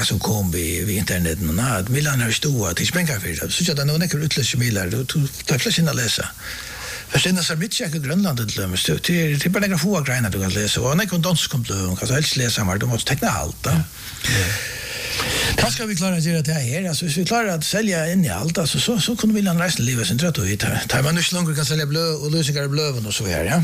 som kom vid interneten och att Milan har stora till spänka för det. Så jag då några utlösa milar då tar fler sina läsa. Förstås så mycket jag Grönland det lömst. Det är bara några få grejer du kan läsa och när kon dansk kom då kan helst läsa men du måste teckna allt då. Vad ska vi klara att göra det här? Alltså vi klarar att sälja in i allt alltså så kunde Milan resten livet sen trött och hit. Tar man nu så långt kan sälja blö och lösningar blöven och så här ja.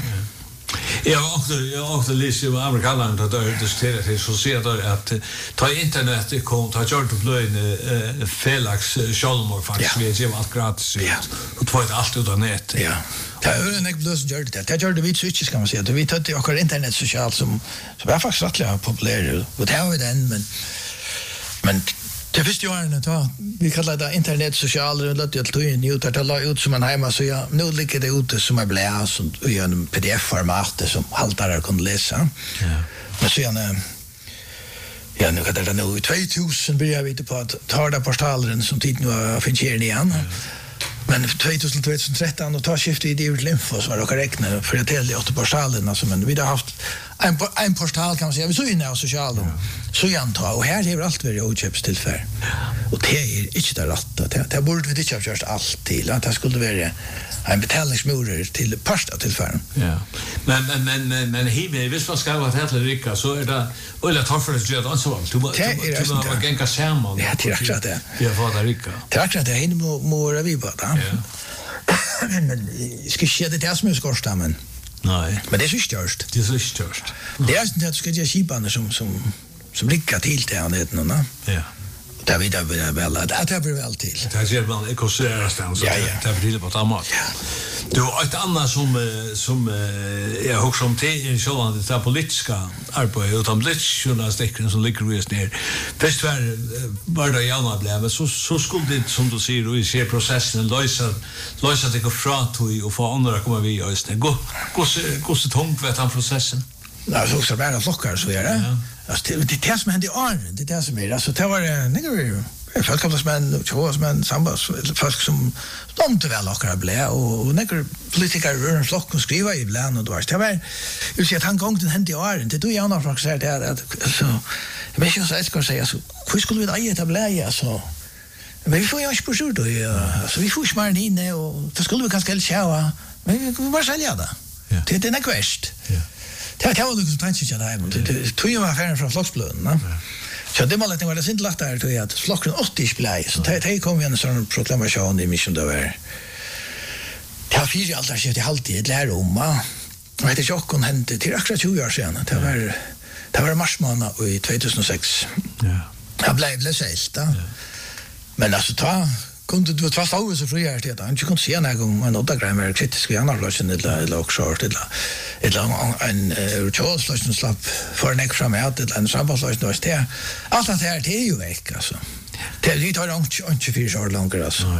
Jag också läser om amerikanerna att det diskuterar det så ser det att ta internet kom ta gjort blöjn Felix Scholmor faktiskt vi ger allt gratis och två allt utan nät. Ja. Det är en blös gjort det. Det gör det vi switches kan man säga. Vi tar det och internet socialt som är faktiskt rätt populärt och det har vi den men det första åren då vi kallar det internet sociala och låt jag ta in ut att la ut som en hemma så ja nu ligger det ute som är bläs och i en PDF-format som haltar kan läsa. Ja. Men så ja nu kan det nu 2000 börjar vi på att ta det portalen som tid nu finns här igen. Ja. Men 2013 och ta skiftet i David Limfo så var det räkna för att det åt portalen alltså men vi har haft en portal kan man säga vi så inne och socialt så janta och här är allt väldigt oköpstillfälle. Och det är inte det rätta. Det borde vi inte ha gjort allt till att det skulle vara en betalningsmur till första tillfällen. Ja. Men himmel visst vad ska vara helt rika så är det eller tar för att göra så du måste gänga samman. Ja, det är exakt det. Ja, vad det rika. Det är exakt det hinner må vi på det. Men ska ske det där som är skorsten. Nej. Men det är så störst. Det är så störst. Det är inte att ska ge skipan som ligger till det här neden, va? Ja. Det vet jag väl att det blir väl till. Det ser man ekoserar stans så det blir på samma. Ja. Du ett annat som jag också om till så att det politiska arbete utan blitjournalistiken som ligger just ner. Först var det gärna blev men så skulle det som du säger och i se processen lösa det gå från och få andra komma vi just det. Gå så tungt vet han processen. Nej, så bara flockar så är det. Alltså det som hände i år, det där som är alltså det var några folkkampanjen men sambas folk som inte väl lockar blä och några politiker rör en flock och skriva i blän och då det var ju så att han gång den hände i år det då jag nog säger det att så men jag ska ska säga så hur skulle vi äga det blä så men vi får ju inte på så då så vi får smart in och så skulle vi kanske helst men vi bara sälja det. Det är en quest. Ja. Det var något som tänkte jag där men det tog ju affären från flocksblöden, va? Så det var det inte lätt där tror jag att flocken 80 blä så det kom ju en sån proklamation i mission där. Det har fyra allt skiftat alltid lär om, va? Och det chocken hände till extra 20 år sedan. Det var marsmånad i 2006. Ja. Jag blev sält då. Men alltså kunde du fast av så friare till att inte kunde se någon gång en återgrejer kritisk i andra lösen eller också eller en Charles slapp för en extra med att en samtalslösen då är allt det här det är ju veck alltså det tar inte 4 år längre alltså.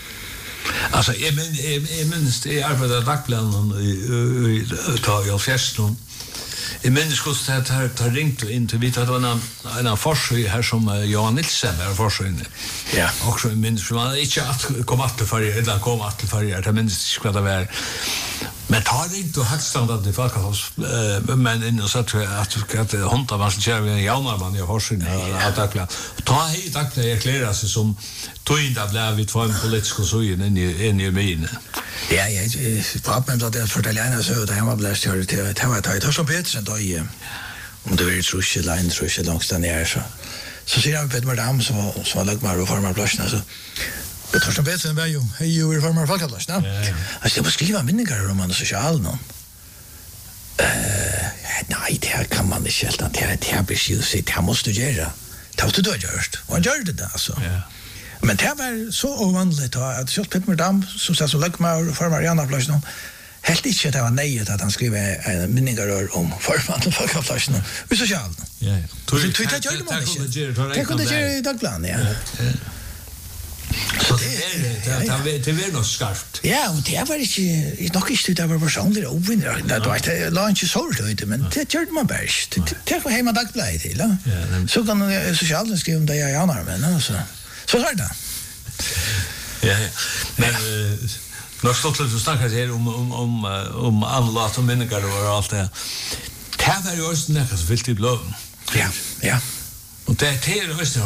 Alltså jag minns det arbetade dagbladen i Italien festen. I minns att har ringt in till vi hade en forskare här som Johan Nilsen är forskare. Ja, också minns man inte att komma att för eller komma att för det minns vad det var. Men tar det inte högstånd det folk men in så att hundar var så kär vi Johan man jag forskare att tackla. Ta hit tackla erklära sig som tog in där blev vi två en politisk så in i min. Ja, jag problem att det förtäljer så det var blast hör det var tajt som Petersen då i om det vill trusche line trusche långt där nere så ser jag på madam så lag mar reformar platsen så det har som Petersen var ju hej ju reformar folkplats va alltså det skriva minningar om man social någon nej det kan man inte helt att det blir ju så det måste du göra ta du gjort och gör det alltså ja. Men det var så ovanligt att just Peter Madam som sa så lag mar för Mariana Platsen helt inte det var nöjet att han skrev en minningar om förfall folkplatsen och socialt. Ja. Det kunde göra dagplan ja. Så det var nog skarpt. Ja, och det var inte nog inte det var personligt ovinner. Det var lunch så ute men det gjorde man bäst. Det var hemma dagblad till. Så kan socialt skriva om det jag gärna men alltså. Så var det. Ja. Men när Stockholm så snackar här om anlat och minningar och allt det. Det var ju också nästan vilt i blå. Ja. Och det är